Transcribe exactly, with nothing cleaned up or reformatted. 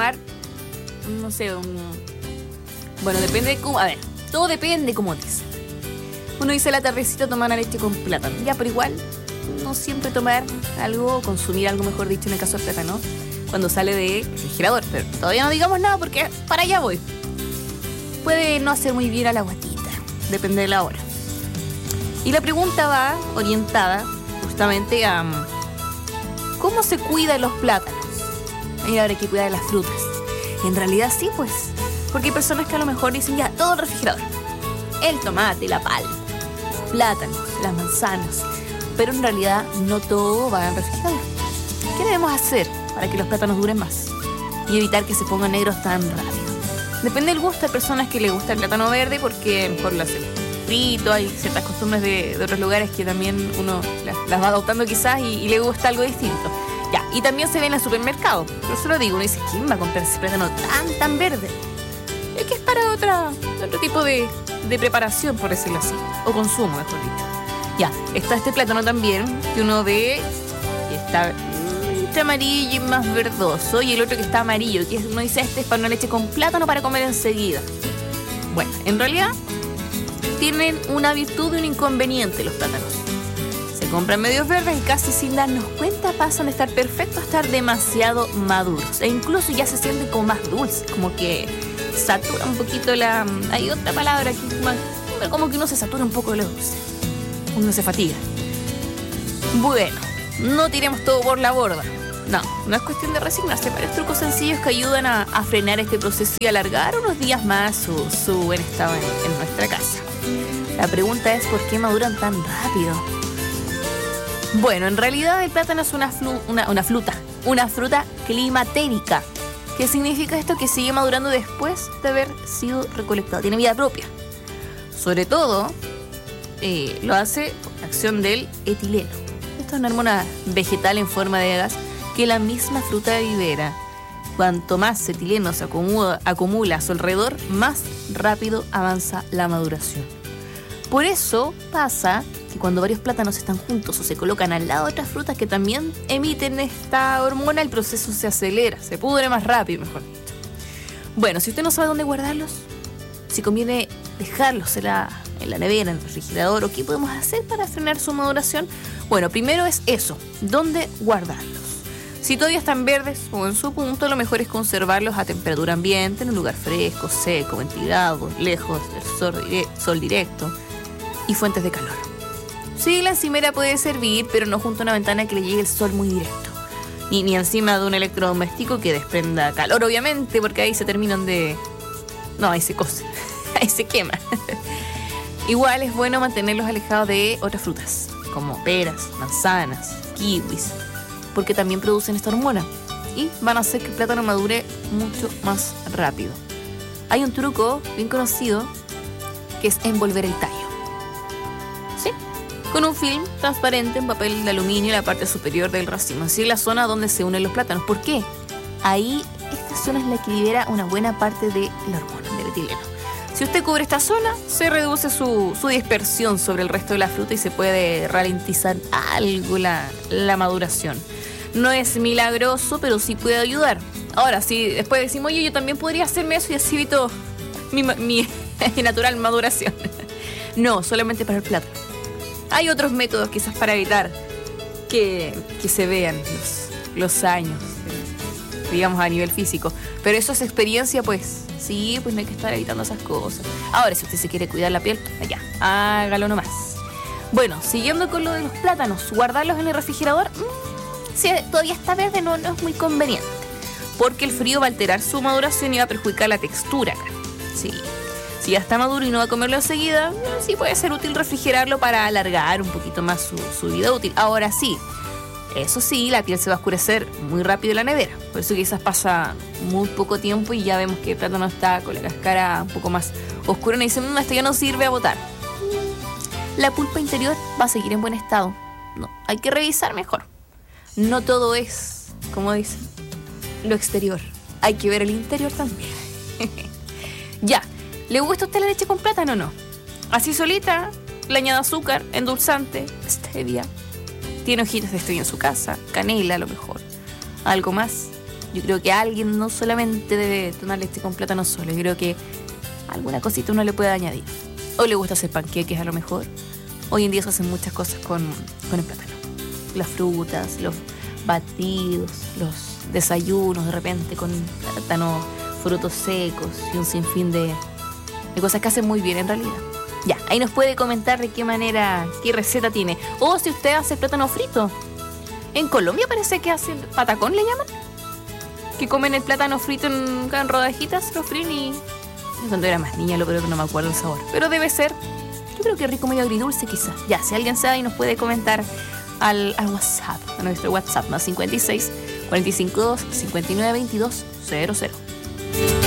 tomar, no sé, un... Bueno, depende de cómo... A ver, todo depende como dice. Uno dice la tardecita tomar una leche con plátano. Ya, pero igual, no siempre tomar algo, consumir algo, mejor dicho, en el caso del plátano, cuando sale de refrigerador. Pero todavía no digamos nada porque para allá voy. Puede no hacer muy bien a la guatita, depende de la hora. Y la pregunta va orientada justamente a ¿cómo se cuidan los plátanos? Ahí habrá que cuidar las frutas. En realidad sí, pues, porque hay personas que a lo mejor dicen ya, todo el refrigerador. El tomate, la palta, los plátanos, las manzanas. Pero en realidad no todo va al refrigerador. ¿Qué debemos hacer para que los plátanos duren más? Y evitar que se pongan negros tan rápido. Depende del gusto. Hay personas que les gusta el plátano verde porque por lo hacen frito. Hay ciertas costumbres de, de otros lugares que también uno las, las va adoptando quizás y, y le gusta algo distinto. Ya, y también se ve en el supermercado. Por eso lo digo, uno dice, ¿quién va a comprar ese plátano tan, tan verde? Es que es para otra, otro tipo de, de preparación, por decirlo así. O consumo, mejor dicho. Ya, está este plátano también que uno ve que está entre amarillo y más verdoso. Y el otro que está amarillo, que uno dice, este es para una leche con plátano para comer enseguida. Bueno, en realidad tienen una virtud y un inconveniente los plátanos. Se compran medios verdes y casi sin darnos cuenta pasan de estar perfectos a estar demasiado maduros. E incluso ya se sienten como más dulces, como que satura un poquito la... Hay otra palabra aquí, como que uno se satura un poco de lo dulce. Uno se fatiga. Bueno, no tiremos todo por la borda. No, no es cuestión de resignarse. Hay varios trucos sencillos que ayudan a, a frenar este proceso y alargar unos días más su, su buen estado en, en nuestra casa. La pregunta es, ¿por qué maduran tan rápido? Bueno, en realidad el plátano es una, flu, una, una fruta, una fruta climatérica. ¿Qué significa esto? Que sigue madurando después de haber sido recolectado. Tiene vida propia. Sobre todo, eh, lo hace por acción del etileno. Esto es una hormona vegetal en forma de gas que la misma fruta libera. Cuanto más etileno se acumula, acumula a su alrededor, más rápido avanza la maduración. Por eso pasa que cuando varios plátanos están juntos o se colocan al lado de otras frutas que también emiten esta hormona, el proceso se acelera, se pudre más rápido, mejor dicho. Bueno, si usted no sabe dónde guardarlos, si conviene dejarlos en la, en la nevera, en el refrigerador, o qué podemos hacer para frenar su maduración, bueno, primero es eso, dónde guardarlos. Si todavía están verdes o en su punto, lo mejor es conservarlos a temperatura ambiente, en un lugar fresco, seco, ventilado, lejos del sol, dire- sol directo y fuentes de calor. Sí, la encimera puede servir, pero no junto a una ventana que le llegue el sol muy directo. Ni, ni encima de un electrodoméstico que desprenda calor, obviamente, porque ahí se terminan de... No, ahí se cose, ahí se quema. Igual es bueno mantenerlos alejados de otras frutas, como peras, manzanas, kiwis, porque también producen esta hormona y van a hacer que el plátano madure mucho más rápido. Hay un truco bien conocido que es envolver el tallo. ¿Sí? Con un film transparente en papel de aluminio en la parte superior del racimo, así la zona donde se unen los plátanos. ¿Por qué? Ahí esta zona es la que libera una buena parte de la hormona, del etileno. Si usted cubre esta zona, se reduce su, su dispersión sobre el resto de la fruta y se puede ralentizar algo la, la maduración. No es milagroso, pero sí puede ayudar. Ahora, si después decimos, oye, yo también podría hacerme eso y así evito mi, mi natural maduración. No, solamente para el plátano. Hay otros métodos quizás para evitar que, que se vean los, los años, digamos, a nivel físico. Pero eso es experiencia, pues. Sí, pues no hay que estar evitando esas cosas. Ahora, si usted se quiere cuidar la piel, allá, hágalo nomás. Bueno, siguiendo con lo de los plátanos, guardarlos en el refrigerador... Mmm, si todavía está verde, no, no es muy conveniente, porque el frío va a alterar su maduración y va a perjudicar la textura. Sí. Si ya está maduro y no va a comerlo enseguida, sí puede ser útil refrigerarlo para alargar un poquito más su, su vida útil. Ahora sí, eso sí, la piel se va a oscurecer muy rápido en la nevera. Por eso quizás pasa muy poco tiempo y ya vemos que el plátano está con la cáscara un poco más oscura y dicen, mmm, esto ya no sirve, a botar. La pulpa interior va a seguir en buen estado. No, hay que revisar mejor. No todo es, como dicen, lo exterior. Hay que ver el interior también. Ya, ¿le gusta a usted la leche con plátano o no? Así solita, le añade azúcar, endulzante, stevia. Tiene hojitas de stevia en su casa, canela a lo mejor. ¿Algo más? Yo creo que alguien no solamente debe tomar leche con plátano solo, yo creo que alguna cosita uno le puede añadir. O le gusta hacer panqueques a lo mejor. Hoy en día se hacen muchas cosas con, con el plátano. Las frutas, los batidos, los desayunos de repente con plátano, frutos secos y un sinfín de, de cosas que hacen muy bien en realidad. Ya, ahí nos puede comentar de qué manera, qué receta tiene. O si usted hace plátano frito. En Colombia parece que hacen patacón, le llaman. Que comen el plátano frito en, en rodajitas, lo fríen y... Cuando era más niña lo creo que no me acuerdo el sabor. Pero debe ser, yo creo que rico, medio agridulce quizás. Ya, si alguien sabe y nos puede comentar al, al WhatsApp, a nuestro WhatsApp más cincuenta y seis, cuarenta y cinco, dos, cincuenta y nueve, veintidós, cero cero.